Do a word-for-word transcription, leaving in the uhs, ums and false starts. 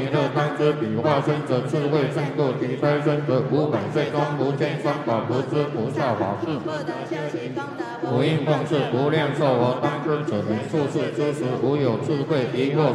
弥勒当知彼化身者智慧胜过其胎生者五百岁中无千双宝不知菩萨法事。 不得修习功德无应奉事无量寿我当知此人处世之时无有智慧疑惑